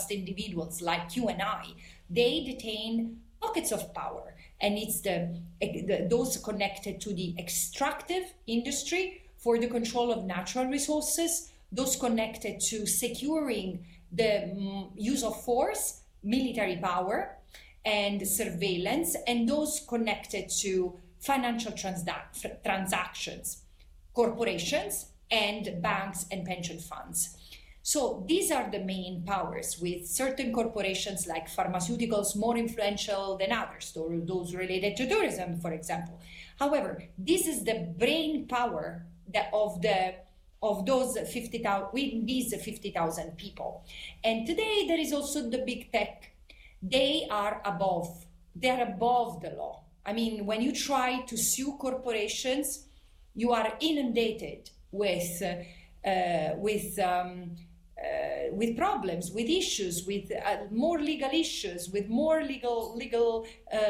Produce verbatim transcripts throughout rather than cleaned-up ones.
just individuals like you and I. They detain pockets of power, and it's the, the those connected to the extractive industry for the control of natural resources, those connected to securing the um, use of force, military power, and surveillance, and those connected to financial transac- transactions, corporations, and banks and pension funds. So these are the main powers, with certain corporations like pharmaceuticals more influential than others, or those related to tourism, for example. However, this is the brain power that of the of those fifty thousand, with these fifty thousand people. And today there is also the big tech. They are above, they are above the law. I mean, when you try to sue corporations, you are inundated with uh, uh, with um, uh, with problems, with issues, with uh, more legal issues, with more legal legal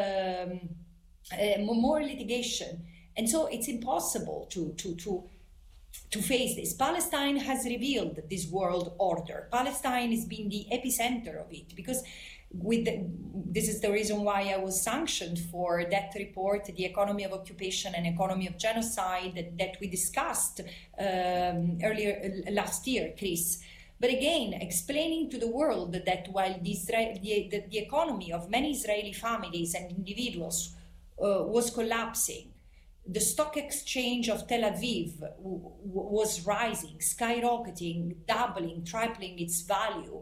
um, uh, more litigation, and so it's impossible to to to. to face this. Palestine has revealed this world order. Palestine has been the epicenter of it, because with the, this is the reason why I was sanctioned for that report, The Economy of Occupation and Economy of Genocide, that, that we discussed um, earlier uh, last year, Chris. But again, explaining to the world that while the, Israel, the, the, the economy of many Israeli families and individuals uh, was collapsing, the stock exchange of Tel Aviv w- w- was rising, skyrocketing, doubling, tripling its value,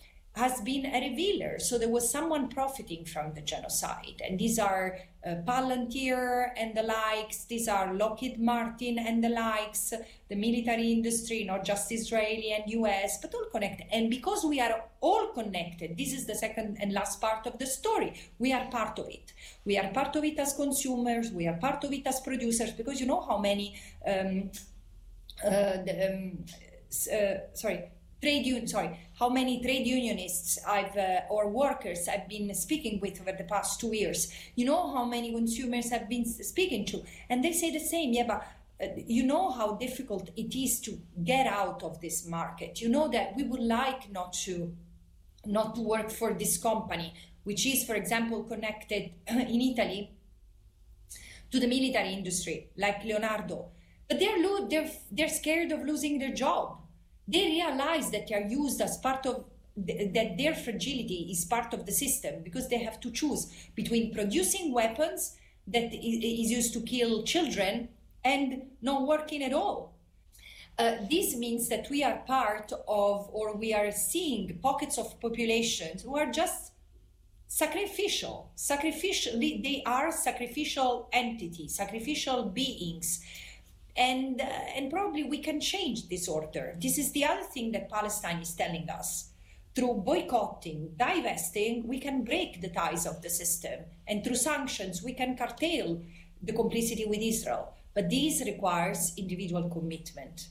has been a revealer. So there was someone profiting from the genocide. And these are uh, Palantir and the likes, these are Lockheed Martin and the likes, the military industry, not just Israeli and U S, but all connected. And because we are all connected, this is the second and last part of the story, we are part of it. We are part of it as consumers, we are part of it as producers, because you know how many, um, uh, the, um, uh, sorry, Trade union, sorry, how many trade unionists I've uh, or workers I've been speaking with over the past two years. You know how many consumers I've been speaking to, and they say the same. Yeah, but uh, you know how difficult it is to get out of this market. You know that we would like not to, not to work for this company, which is, for example, connected in Italy to the military industry, like Leonardo. But they're lo- they're they're scared of losing their job. They realize that they are used as part of, th- that their fragility is part of the system, because they have to choose between producing weapons that is used to kill children and not working at all. Uh, this means that we are part of, or we are seeing pockets of populations who are just sacrificial. Sacrificial, they are sacrificial entities, sacrificial beings. And uh, and probably we can change this order. This is the other thing that Palestine is telling us. Through boycotting, divesting, we can break the ties of the system. And through sanctions, we can curtail the complicity with Israel. But this requires individual commitment.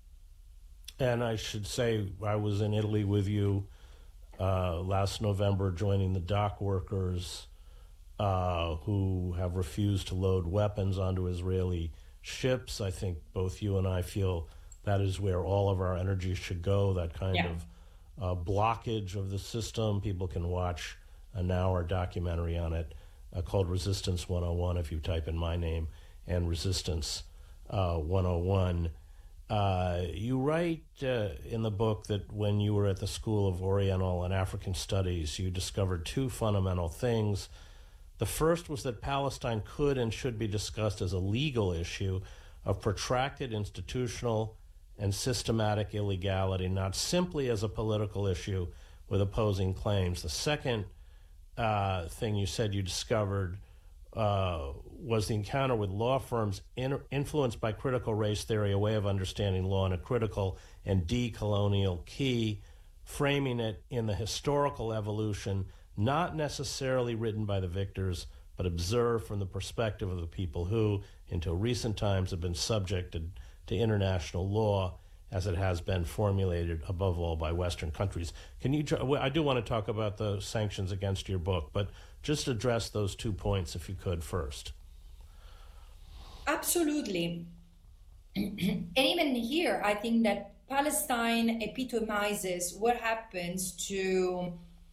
And I should say, I was in Italy with you uh, last November, joining the dock workers uh, who have refused to load weapons onto Israeli ships. I think both you and I feel that is where all of our energy should go, that kind yeah. of uh, blockage of the system. People can watch an hour documentary on it uh, called Resistance one oh one if you type in my name and Resistance uh, one oh one. Uh, you write uh, in the book that when you were at the School of Oriental and African Studies, you discovered two fundamental things. The first was that Palestine could and should be discussed as a legal issue of protracted institutional and systematic illegality, not simply as a political issue with opposing claims. The second uh, thing you said you discovered uh, was the encounter with law firms in, influenced by critical race theory, a way of understanding law in a critical and decolonial key, framing it in the historical evolution not necessarily written by the victors, but observed from the perspective of the people who, until recent times, have been subjected to international law as it has been formulated, above all, by Western countries. Can you? I do want to talk about the sanctions against your book, but just address those two points, if you could, first. Absolutely. And even here, I think that Palestine epitomizes what happens to,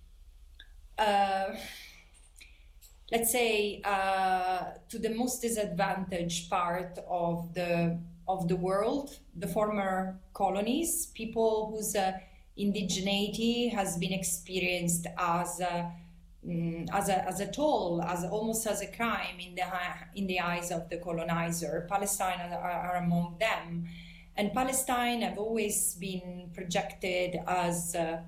uh, let's say, uh, to the most disadvantaged part of the of the world, the former colonies, people whose uh, indigeneity has been experienced as a, mm, as a as a toll, as almost as a crime in the in the eyes of the colonizer. Palestine are, are among them, and Palestine have always been projected as uh,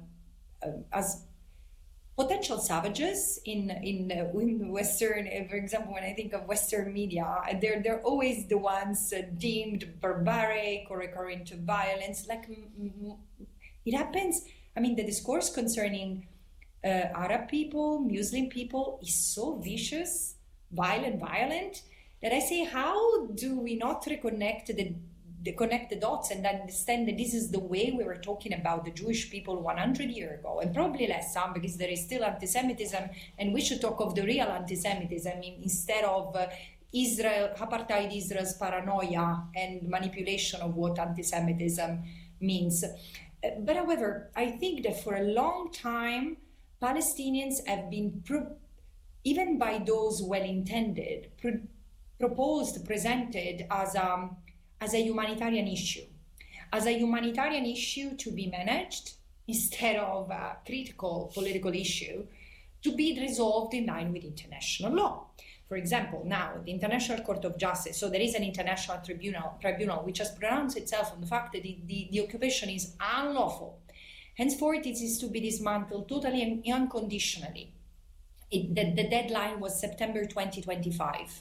as potential savages in in, uh, in Western, for example, when I think of Western media, they're they're always the ones uh, deemed barbaric or recurring to violence. Like m- it happens. I mean, the discourse concerning uh, Arab people, Muslim people, is so vicious, violent, violent that I say, how do we not reconnect the The connect the dots and understand that this is the way we were talking about the Jewish people one hundred years ago, and probably less some, because there is still anti-Semitism, and we should talk of the real anti-Semitism. I mean, instead of uh, Israel, apartheid Israel's paranoia and manipulation of what anti-Semitism means. Uh, but however, I think that for a long time, Palestinians have been, pro- even by those well-intended, pro- proposed, presented as a um, as a humanitarian issue, as a humanitarian issue to be managed instead of a critical political issue to be resolved in line with international law. For example, now the International Court of Justice, so there is an international tribunal, tribunal which has pronounced itself on the fact that the, the, the occupation is unlawful. Henceforth, it is to be dismantled totally and unconditionally. It, the, the deadline was September twenty twenty-five.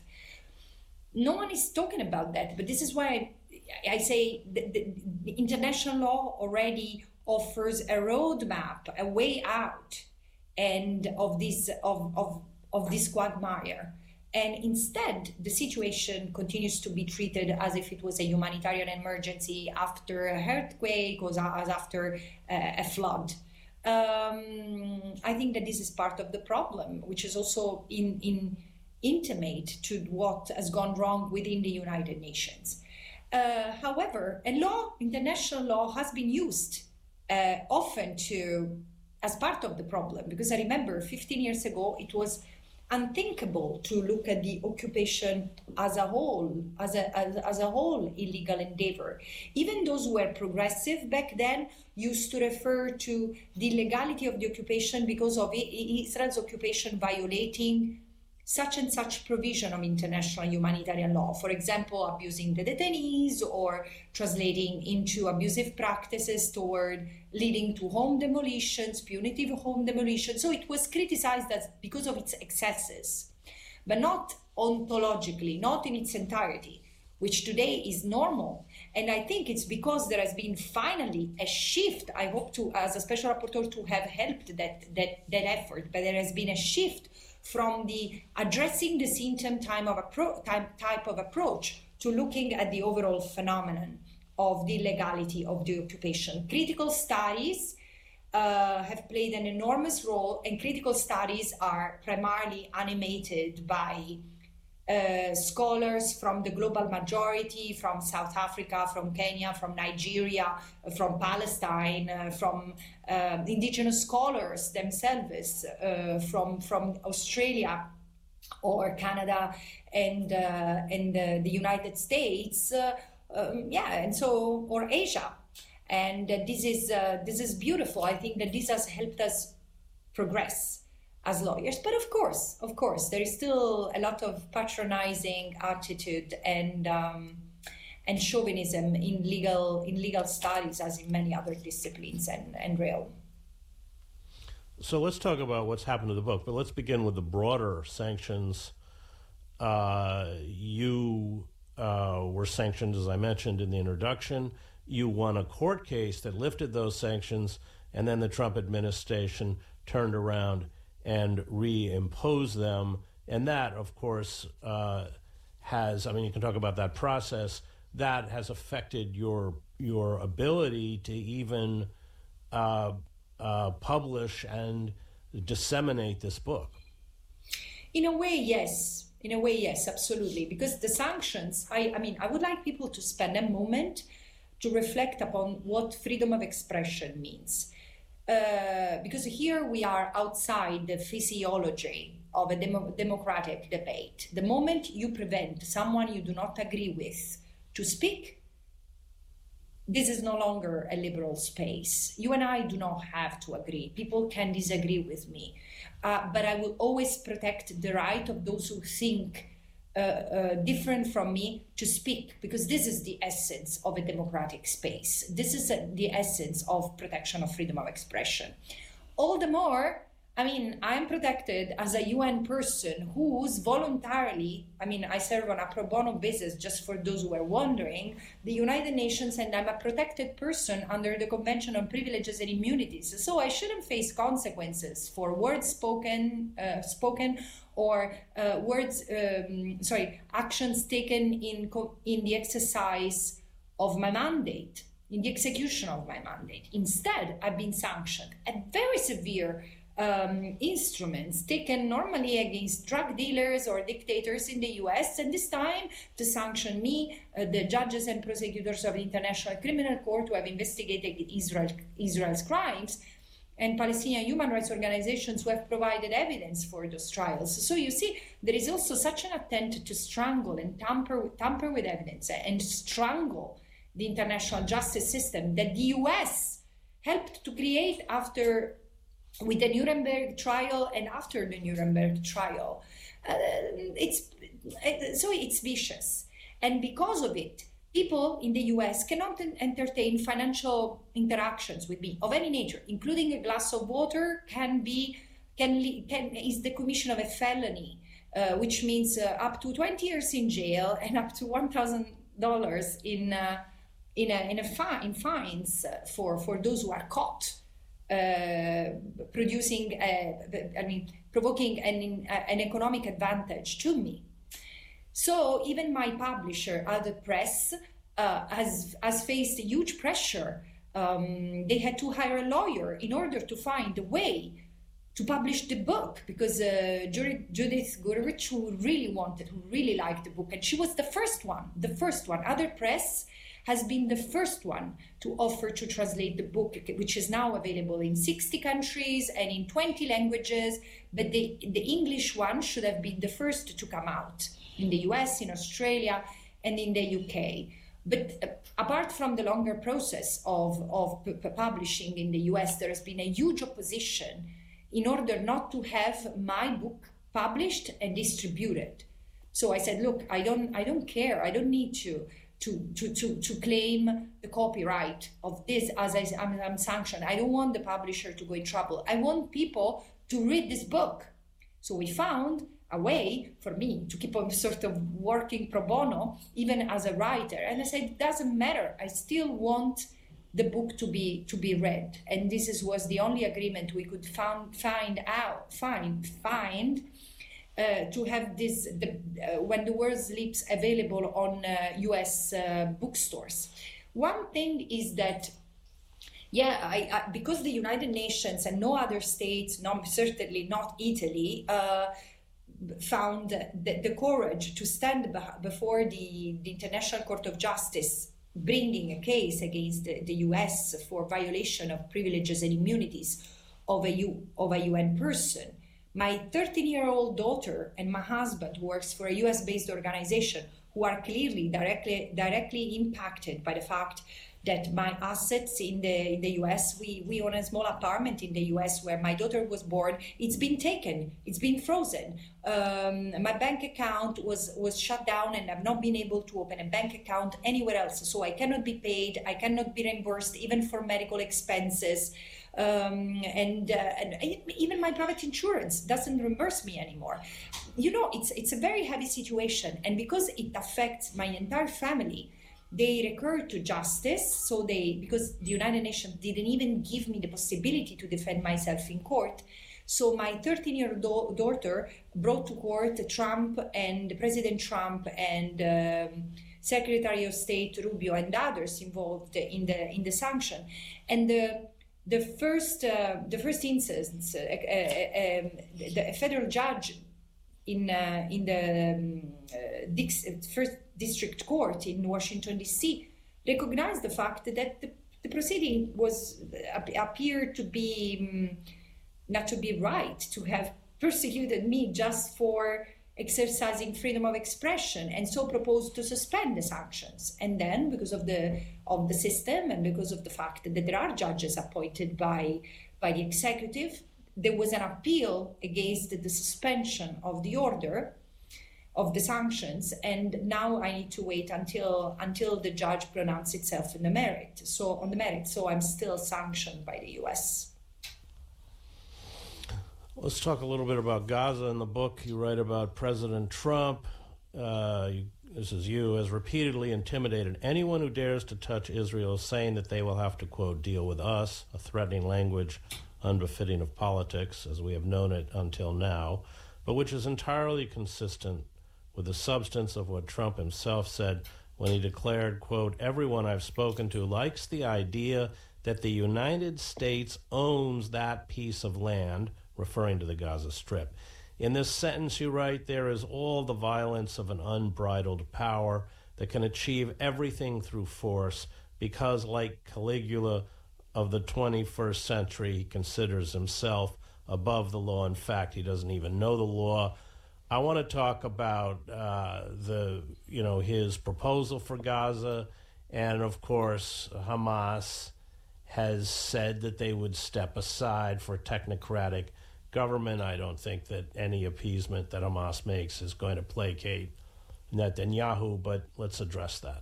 No one is talking about that, but this is why I, I say the, the, the international law already offers a roadmap, a way out, and of this of of of this quagmire. And instead, the situation continues to be treated as if it was a humanitarian emergency after a earthquake or as after a, a flood. Um, I think that this is part of the problem, which is also in in. intimate to what has gone wrong within the United Nations. Uh, however, a law, international law, has been used uh, often to as part of the problem, because I remember fifteen years ago it was unthinkable to look at the occupation as a whole, as a as, as a whole illegal endeavor. Even those who were progressive back then used to refer to the legality of the occupation because of Israel's occupation violating such and such provision of international humanitarian law. For example, abusing the detainees or translating into abusive practices toward leading to home demolitions, punitive home demolitions. So it was criticized as because of its excesses, but not ontologically, not in its entirety, which today is normal. And I think it's because there has been finally a shift. I hope to, as a special rapporteur, to have helped that, that, that effort, but there has been a shift from the addressing the symptom type of, appro- type, type of approach to looking at the overall phenomenon of the legality of the occupation. Critical studies uh, have played an enormous role, and critical studies are primarily animated by uh, scholars from the global majority, from South Africa, from Kenya, from Nigeria, from Palestine, uh, from uh, indigenous scholars themselves, uh, from, from Australia or Canada and, uh, and uh, the United States, uh, um, yeah, and so, or Asia. And uh, this is uh, this is beautiful. I think that this has helped us progress as lawyers. But of course, of course, there is still a lot of patronizing attitude and um, and chauvinism in legal in legal studies, as in many other disciplines and, and realm. So let's talk about what's happened to the book, but let's begin with the broader sanctions. Uh, you uh, were sanctioned, as I mentioned in the introduction. You won a court case that lifted those sanctions, and then the Trump administration turned around and reimpose them. And that, of course, uh, has, I mean, you can talk about that process, that has affected your your ability to even uh, uh, publish and disseminate this book. In a way, yes. In a way, yes, absolutely. Because the sanctions, I, I mean, I would like people to spend a moment to reflect upon what freedom of expression means. Uh, because here we are outside the physiology of a demo- democratic debate. The moment you prevent someone you do not agree with to speak, this is no longer a liberal space. You and I do not have to agree. People can disagree with me. Uh, but I will always protect the right of those who think uh, uh, different from me to speak, because this is the essence of a democratic space. This is a, the essence of protection of freedom of expression. All the more, I mean, I'm protected as a U N person who's voluntarily, I mean, I serve on a pro bono basis, just for those who are wondering, the United Nations, and I'm a protected person under the Convention on Privileges and Immunities. So I shouldn't face consequences for words spoken, uh, spoken or uh, words, um, sorry, actions taken in, co- in the exercise of my mandate, in the execution of my mandate. Instead, I've been sanctioned at very severe Um, instruments taken normally against drug dealers or dictators in the U S, and this time to sanction me, uh, the judges and prosecutors of the International Criminal Court who have investigated Israel, Israel's crimes, and Palestinian human rights organizations who have provided evidence for those trials. So you see, there is also such an attempt to strangle and tamper, tamper with evidence and strangle the international justice system that the U S helped to create after with the Nuremberg trial and after the Nuremberg trial. Uh, it's so it's vicious. And because of it, people in the U S cannot entertain financial interactions with me of any nature, including a glass of water can be, can, can is the commission of a felony, uh, which means uh, up to twenty years in jail and up to one thousand dollars in, uh, in, a, in, a fi- in fines for, for those who are caught Uh, producing, uh, I mean, provoking an, uh, an economic advantage to me. So even my publisher, Other Press, uh, has, has faced huge pressure. Um, they had to hire a lawyer in order to find a way to publish the book, because uh, Judith Gurevich, who really wanted, who really liked the book, and she was the first one, the first one. Other Press has been the first one to offer to translate the book, which is now available in sixty countries and in twenty languages, but the, the English one should have been the first to come out in the U S, in Australia, and in the U K. But uh, apart from the longer process of, of p- p- publishing in the U S, there has been a huge opposition in order not to have my book published and distributed. So I said, look, I don't, I don't care, I don't need to, To, to, to, to claim the copyright of this as I, I'm, I'm sanctioned. I don't want the publisher to go in trouble. I want people to read this book. So we found a way for me to keep on sort of working pro bono, even as a writer. And I said, it doesn't matter. I still want the book to be to be read. And this is, was the only agreement we could found, find out, find, find, Uh, to have this, the, uh, when the word sleeps, available on uh, U S uh, bookstores. One thing is that, yeah, I, I, because the United Nations and no other states, no, certainly not Italy, uh, found the, the courage to stand be- before the, the International Court of Justice, bringing a case against the, the U S for violation of privileges and immunities of a, U, of a U N person. My thirteen-year-old daughter and my husband works for a U S-based organization who are clearly directly directly impacted by the fact that my assets in the in the U S, we, we own a small apartment in the U S where my daughter was born, it's been taken, it's been frozen. Um, my bank account was, was shut down and I've not been able to open a bank account anywhere else. So I cannot be paid, I cannot be reimbursed even for medical expenses. Um, and, uh, and even my private insurance doesn't reimburse me anymore. You know, it's it's a very heavy situation, and because it affects my entire family, they recur to justice. So they, because the United Nations didn't even give me the possibility to defend myself in court. So my thirteen-year-old do- daughter brought to court Trump and President Trump and um, Secretary of State Rubio and others involved in the in the sanction, and the. The first, uh, the first instance, uh, uh, um, the a federal judge in uh, in the um, uh, Dix- first district court in Washington D C recognized the fact that the, the proceeding was appeared to be um, not to be right, to have persecuted me just for exercising freedom of expression, and so proposed to suspend the sanctions. And then, because of the of the system and because of the fact that there are judges appointed by by the executive, there was an appeal against the suspension of the order of the sanctions, and now I need to wait until until the judge pronounces itself in the merit. So on the merit, so I'm still sanctioned by the U S. Let's talk a little bit about Gaza. In the book, you write about President Trump. Uh, you, this is you, has repeatedly intimidated anyone who dares to touch Israel, saying that they will have to, quote, deal with us, a threatening language unbefitting of politics, as we have known it until now, but which is entirely consistent with the substance of what Trump himself said when he declared, quote, everyone I've spoken to likes the idea that the United States owns that piece of land, referring to the Gaza Strip. In this sentence, you write, there is all the violence of an unbridled power that can achieve everything through force because, like Caligula of the twenty-first century, he considers himself above the law. In fact, he doesn't even know the law. I want to talk about uh, the, you know, his proposal for Gaza, and of course, Hamas has said that they would step aside for technocratic government. I don't think that any appeasement that Hamas makes is going to placate Netanyahu, but let's address that.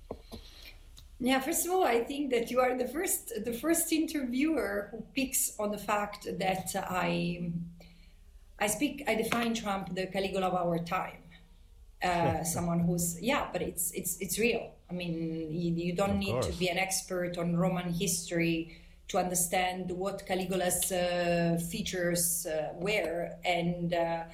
Yeah, first of all, I think that you are the first the first interviewer who picks on the fact that I I speak I define Trump the Caligula of our time. Uh, someone who's yeah, but it's it's it's real. I mean, you, you don't of need course. to be an expert on Roman history to understand what Caligula's uh, features uh, were, and uh,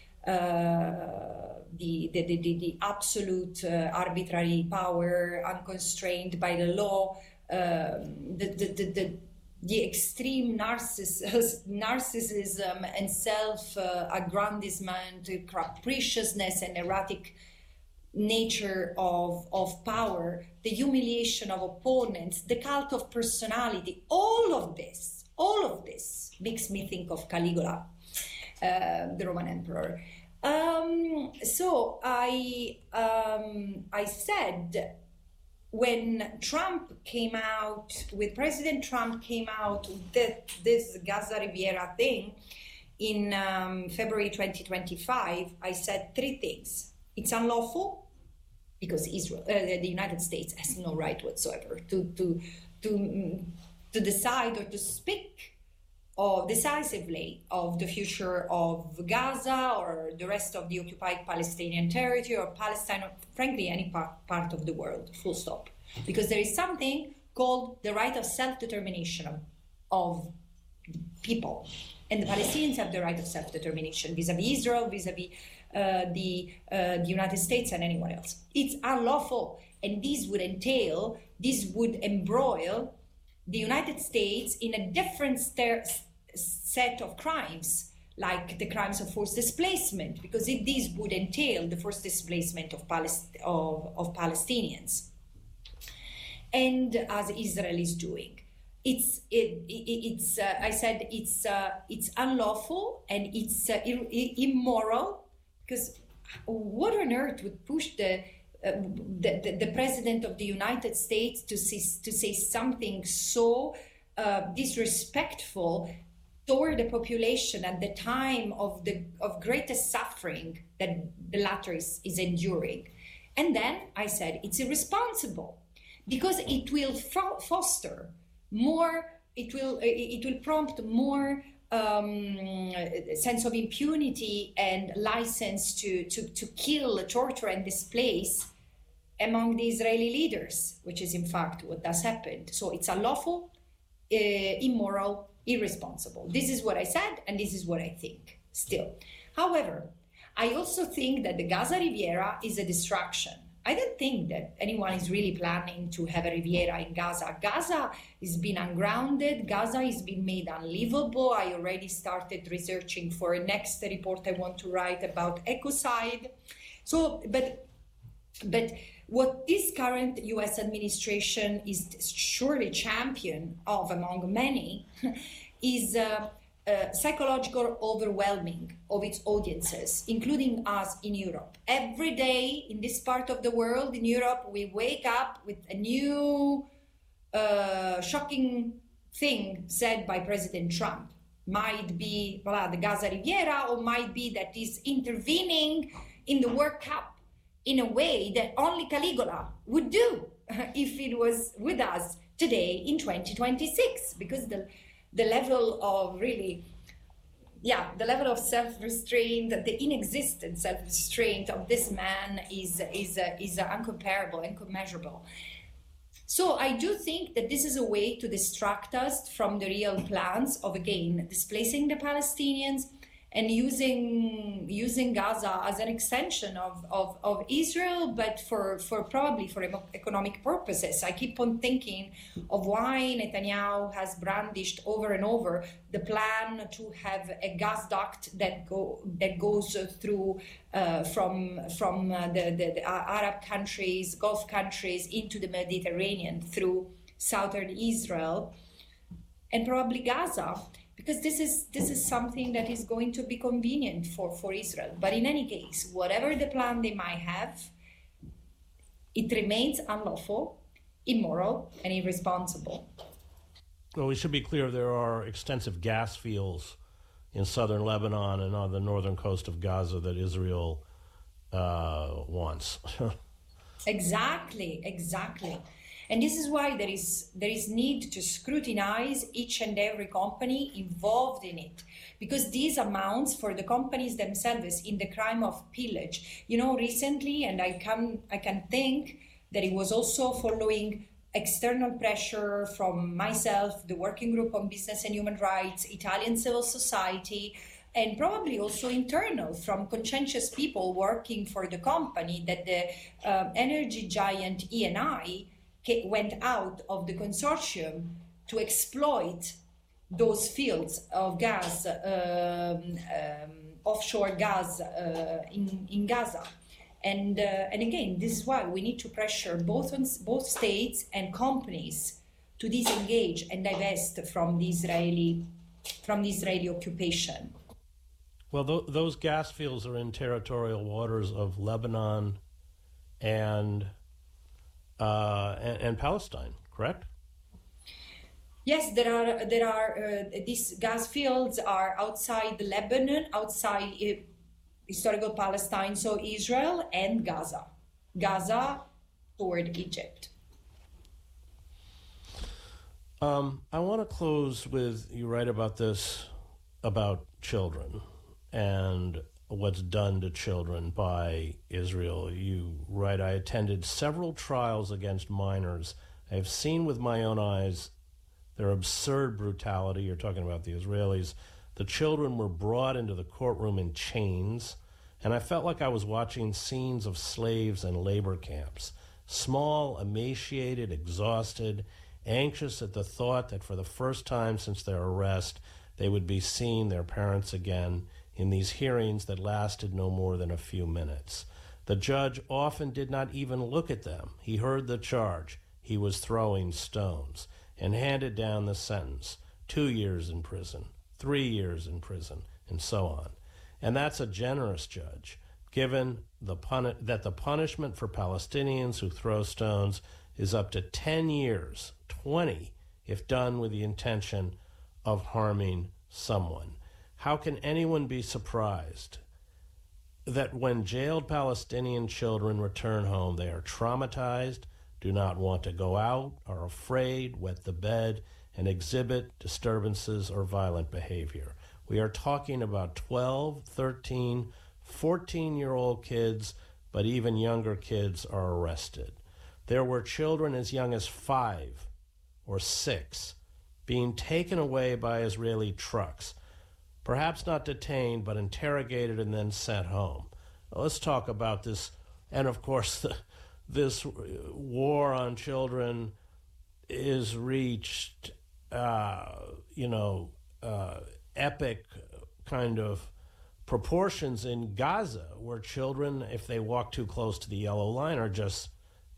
uh, the, the, the, the absolute uh, arbitrary power, unconstrained by the law, um, the, the, the, the, the extreme narciss- narcissism and self-aggrandizement, uh, capriciousness and erratic nature of, of power, the humiliation of opponents, the cult of personality, all of this, all of this makes me think of Caligula, uh, the Roman emperor. Um, so I, um, I said when Trump came out, with President Trump came out with the, this Gaza Riviera thing in um, February twenty twenty-five, I said three things. It's unlawful because Israel, uh, the United States has no right whatsoever to to to to decide or to speak or decisively of the future of Gaza or the rest of the occupied Palestinian territory or Palestine, or frankly any part, part of the world, full stop. Because there is something called the right of self-determination of, of people. And the Palestinians have the right of self-determination vis-a-vis Israel, vis-a-vis uh, the, uh, the United States and anyone else. It's unlawful. And this would entail, this would embroil the United States in a different ster- set of crimes, like the crimes of forced displacement, because it, this would entail the forced displacement of, Palest- of, of Palestinians. And as Israel is doing. It's it, it, it's uh, I said it's uh, it's unlawful and it's uh, ir- immoral, because what on earth would push the, uh, the, the the president of the United States to say, to say something so uh, disrespectful toward the population at the time of the of greatest suffering that the latter is, is enduring? And then I said it's irresponsible because it will fo- foster more, it will it will prompt more um, sense of impunity and license to, to, to kill, torture, and displace among the Israeli leaders, which is in fact what has happened. So it's unlawful, uh, immoral, irresponsible. This is what I said, and this is what I think still. However, I also think that the Gaza Riviera is a distraction. I don't think that anyone is really planning to have a Riviera in Gaza. Gaza is being ungrounded. Gaza is being made unlivable. I already started researching for a next report I want to write about ecocide. So, but, but What this current U S administration is surely champion of among many is uh, uh, psychological overwhelming of its audiences, including us in Europe. Every day in this part of the world, in Europe, we wake up with a new uh, shocking thing said by President Trump. Might be voilà, the Gaza Riviera, or might be that he's intervening in the World Cup in a way that only Caligula would do if it was with us today in twenty twenty-six, because the the level of really, yeah, the level of self-restraint, the inexistent self-restraint of this man is is uh, is uh, uncomparable, incommensurable. So I do think that this is a way to distract us from the real plans of, again, displacing the Palestinians and using using Gaza as an extension of, of, of Israel, but for, for probably for economic purposes. I keep on thinking of why Netanyahu has brandished over and over the plan to have a gas duct that go that goes through uh, from from uh, the, the, the Arab countries, Gulf countries into the Mediterranean through southern Israel and probably Gaza. Because this is this is something that is going to be convenient for, for Israel. But in any case, whatever the plan they might have, it remains unlawful, immoral, and irresponsible. Well, we should be clear, there are extensive gas fields in southern Lebanon and on the northern coast of Gaza that Israel uh, wants. Exactly, exactly. And this is why there is there is need to scrutinize each and every company involved in it, because these amounts for the companies themselves in the crime of pillage. You know, recently, and I can I can think that it was also following external pressure from myself, the Working Group on Business and Human Rights, Italian civil society, and probably also internal from conscientious people working for the company, that the uh, energy giant Eni went out of the consortium to exploit those fields of gas, um, um, offshore gas uh, in, in Gaza. And, uh, and again, this is why we need to pressure both, on, both states and companies to disengage and divest from the Israeli, from the Israeli occupation. Well, th- those gas fields are in territorial waters of Lebanon and Uh, and, and Palestine, correct? Yes, there are there are uh, these gas fields are outside Lebanon, outside uh, historical Palestine, so Israel and Gaza, Gaza toward Egypt. Um, I want to close with, you write about this, about children and what's done to children by Israel. You write, I attended several trials against minors. I have seen with my own eyes their absurd brutality. You're talking about the Israelis. The children were brought into the courtroom in chains, and I felt like I was watching scenes of slaves and labor camps. Small, emaciated, exhausted, anxious at the thought that for the first time since their arrest, they would be seeing their parents again in these hearings that lasted no more than a few minutes. The judge often did not even look at them. He heard the charge. He was throwing stones, and handed down the sentence, two years in prison, three years in prison, and so on. And that's a generous judge, given the puni- that the punishment for Palestinians who throw stones is up to ten years, twenty, if done with the intention of harming someone. How can anyone be surprised that when jailed Palestinian children return home, they are traumatized, do not want to go out, are afraid, wet the bed, and exhibit disturbances or violent behavior? We are talking about twelve, thirteen, fourteen-year-old kids, but even younger kids are arrested. There were children as young as five or six being taken away by Israeli trucks, perhaps not detained, but interrogated and then sent home. Now, let's talk about this. And of course, the, this war on children is reached, uh, you know, uh, epic kind of proportions in Gaza, where children, if they walk too close to the yellow line, are just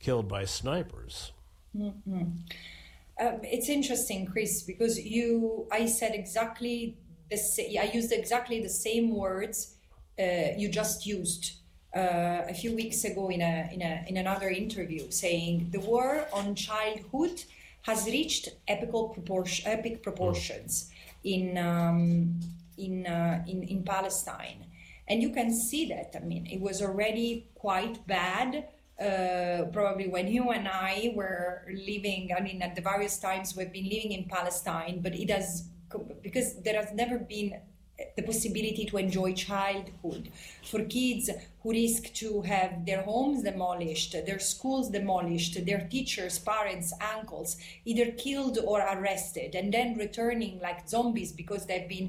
killed by snipers. Mm-hmm. Um, it's interesting, Chris, because you, I said exactly the same, I used exactly the same words uh, you just used uh, a few weeks ago in a, in a in another interview, saying the war on childhood has reached epical proportion, epic proportions mm. in um, in, uh, in in Palestine, and you can see that. I mean, it was already quite bad. Uh, probably when you and I were living, I mean, at the various times we've been living in Palestine, but it has, because there has never been the possibility to enjoy childhood for kids who risk to have their homes demolished, their schools demolished, their teachers, parents, uncles either killed or arrested, and then returning like zombies because they've been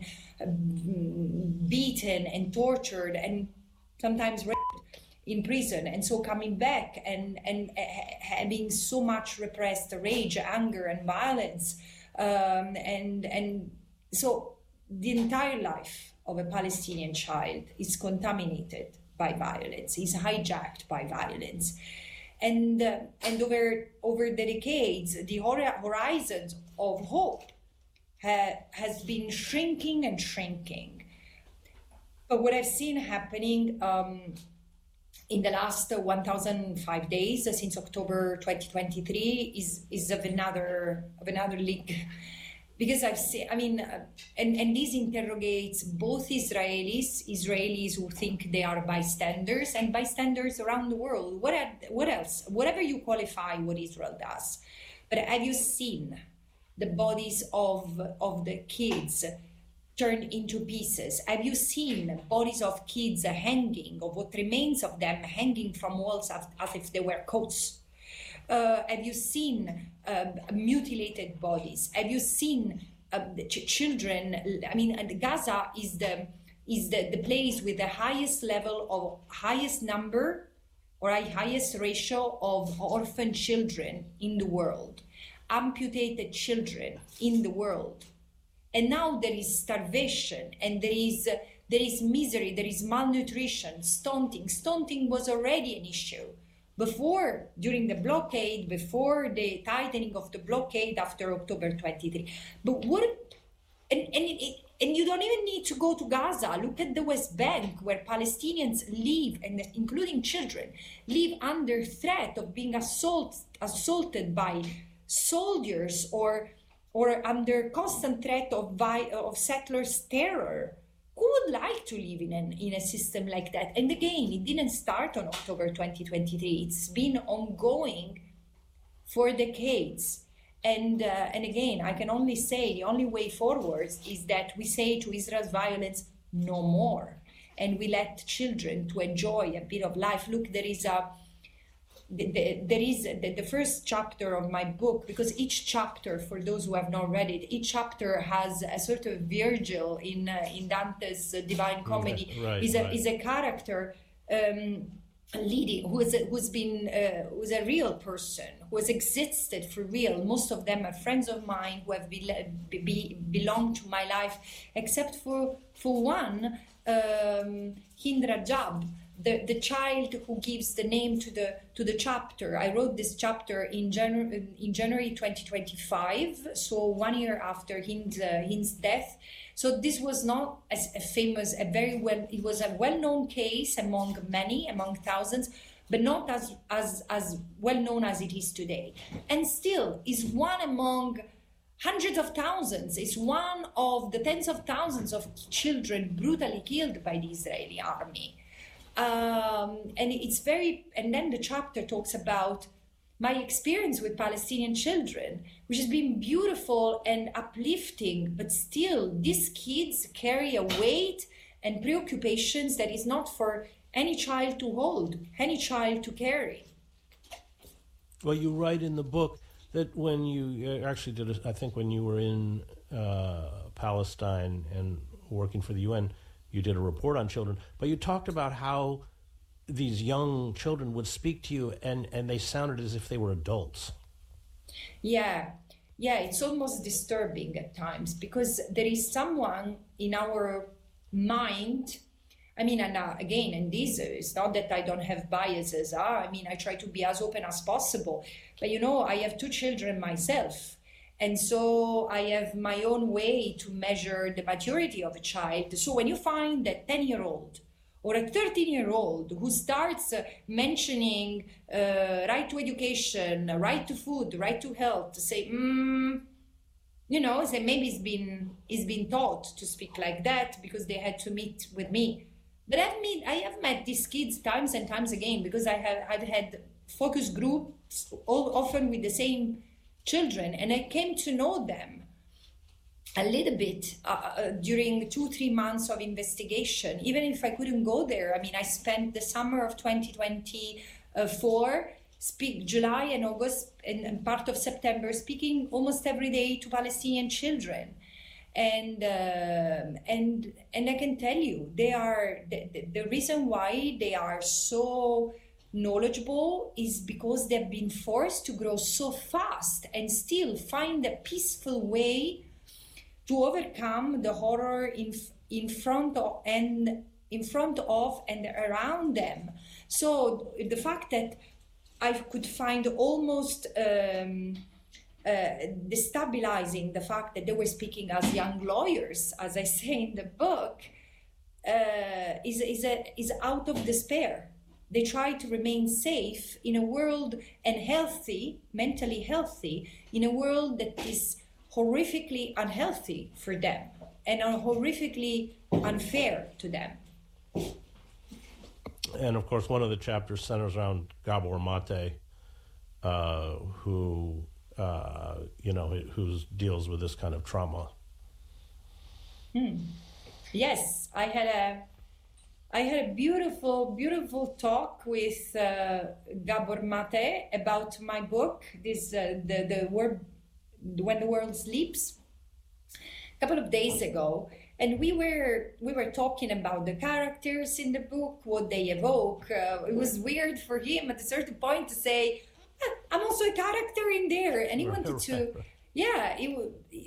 beaten and tortured and sometimes raped in prison, and so coming back and and uh, having so much repressed rage, anger, and violence, um, and and so the entire life of a Palestinian child is contaminated by violence, is hijacked by violence, and uh, and over over the decades, the horizons of hope ha- has been shrinking and shrinking. But what I've seen happening. Um, In the last uh, one thousand five days uh, since October twenty twenty-three is is of another of another league, because I've seen. I mean, uh, and and this interrogates both Israelis, Israelis who think they are bystanders, and bystanders around the world. What are, what else? Whatever you qualify what Israel does, but have you seen the bodies of of the kids turned into pieces? Have you seen bodies of kids hanging, or what remains of them hanging from walls as, as if they were coats? Uh, have you seen uh, mutilated bodies? Have you seen uh, the ch- children? I mean, and Gaza is the is the, the place with the highest level of highest number or a highest ratio of orphan children in the world, amputated children in the world. And now there is starvation, and there is uh, there is misery, there is malnutrition, stunting. Stunting was already an issue before, during the blockade, before the tightening of the blockade after October twenty-third. But what, and and it, and you don't even need to go to Gaza. Look at the West Bank, where Palestinians live, and including children, live under threat of being assault, assaulted by soldiers, or or under constant threat of, vi- of settlers' terror. Who would like to live in, an, in a system like that? And again, it didn't start on October twenty twenty-three. It's been ongoing for decades. And, uh, and again, I can only say the only way forward is that we say to Israel's violence, no more. And we let children to enjoy a bit of life. Look, there is a The, the, there is the, the first chapter of my book, because each chapter, for those who have not read it, each chapter has a sort of Virgil in uh, in Dante's uh, Divine Comedy. Okay, right, is a right. is a character um, leading who is a, who's been uh, who's a real person who has existed for real. Most of them are friends of mine who have be, be, belonged to my life, except for for one, um, Hind Rajab. The, the child who gives the name to the to the chapter. I wrote this chapter in January in January twenty twenty-five, so one year after Hind's, uh, Hind's death. So this was not as a famous, a very well. It was a well-known case among many, among thousands, but not as as as well known as it is today. And still, is one among hundreds of thousands. Is one of the tens of thousands of children brutally killed by the Israeli army. Um, and it's very, and then the chapter talks about my experience with Palestinian children, which has been beautiful and uplifting, but still these kids carry a weight and preoccupations that is not for any child to hold, any child to carry. Well, you write in the book that when you actually did, I think when you were in uh, Palestine and working for the U N, you did a report on children, but you talked about how these young children would speak to you and, and they sounded as if they were adults. Yeah, yeah, it's almost disturbing at times, because there is someone in our mind I mean, and uh, again, and this it's not that I don't have biases. Ah, I mean, I try to be as open as possible. But you know, I have two children myself. And so I have my own way to measure the maturity of a child. So when you find a ten-year-old or a thirteen-year-old who starts uh, mentioning uh, right to education, right to food, right to health, to say, mm, you know, say maybe it's been, it's been taught to speak like that because they had to meet with me. But I've met, I have met these kids times and times again because I have I've had focus groups all often with the same children, and I came to know them a little bit uh, uh, during two three months of investigation. Even if I couldn't go there, I mean, I spent the summer of twenty twenty-four, speak July and August and, and part of September, speaking almost every day to Palestinian children. And uh, and and I can tell you, they are the, the, the reason why they are so knowledgeable is because they've been forced to grow so fast and still find a peaceful way to overcome the horror in in front of and in front of and around them. So the fact that I could find almost um, Uh, destabilizing the fact that they were speaking as young lawyers, as I say in the book, uh, is, is, a, is out of despair. They try to remain safe in a world and healthy, mentally healthy, in a world that is horrifically unhealthy for them and horrifically unfair to them. And of course, one of the chapters centers around Gabor Mate, uh, who Uh, you know, who deals with this kind of trauma. Hmm. Yes, I had a, I had a beautiful, beautiful talk with uh, Gabor Mate about my book. This uh, the the word When the World Sleeps, a couple of days ago, and we were we were talking about the characters in the book, what they evoke. Uh, it was weird for him at a certain point to say, I'm also a character in there, and he wanted to, yeah. He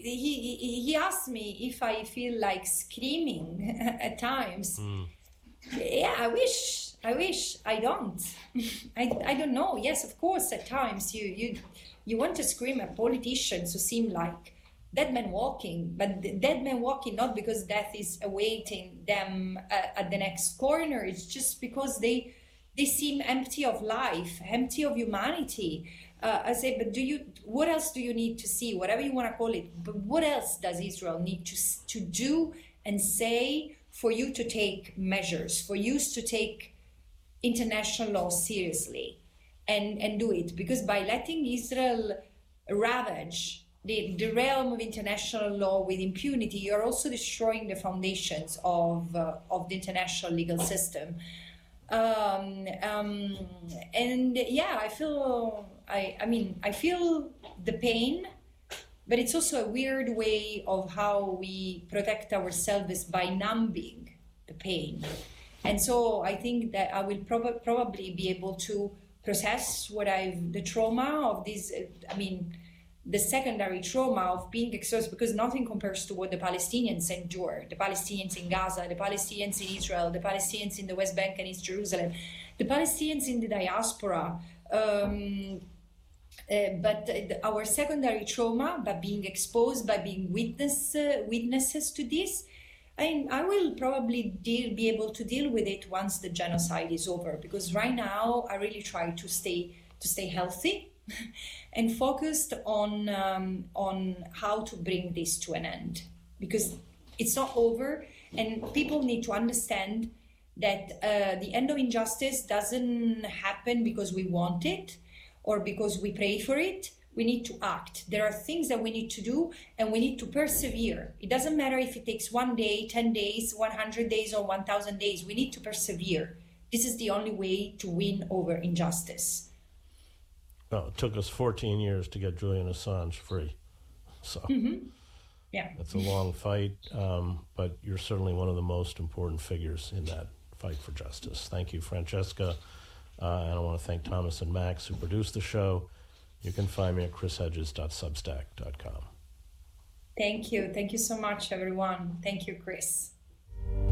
he he asked me if I feel like screaming at times. Mm. Yeah, I wish, I wish I don't. I I don't know. Yes, of course, at times you you you want to scream at politicians who seem like dead men walking, but dead men walking not because death is awaiting them uh, at the next corner. It's just because they. They seem empty of life, empty of humanity. Uh, I say, but do you? What else do you need to see? Whatever you want to call it. But what else does Israel need to to do and say for you to take measures, for you to take international law seriously, and and do it? Because by letting Israel ravage the, the realm of international law with impunity, you're also destroying the foundations of uh, of the international legal system. Um, um, and yeah, I feel, I, I mean, I feel the pain, but it's also a weird way of how we protect ourselves by numbing the pain. And so I think that I will prob- probably be able to process what I've, the trauma of this, I mean, the secondary trauma of being exposed, because nothing compares to what the Palestinians endure, the Palestinians in Gaza, the Palestinians in Israel, the Palestinians in the West Bank and East Jerusalem, the Palestinians in the diaspora. Um, uh, but uh, our secondary trauma, by being exposed, by being witness, uh, witnesses to this, I, I will probably deal, be able to deal with it once the genocide is over, because right now I really try to stay to stay healthy and focused on um, on how to bring this to an end, because it's not over, and people need to understand that uh, the end of injustice doesn't happen because we want it or because we pray for it. We need to act. There are things that we need to do, and we need to persevere. It doesn't matter if it takes one day, ten days, one hundred days, or one thousand days. We need to persevere. This is the only way to win over injustice. Well, it took us fourteen years to get Julian Assange free. So mm-hmm. Yeah, it's a long fight, um, but you're certainly one of the most important figures in that fight for justice. Thank you, Francesca. Uh, and I want to thank Thomas and Max, who produced the show. You can find me at chris hedges dot substack dot com. Thank you. Thank you so much, everyone. Thank you, Chris.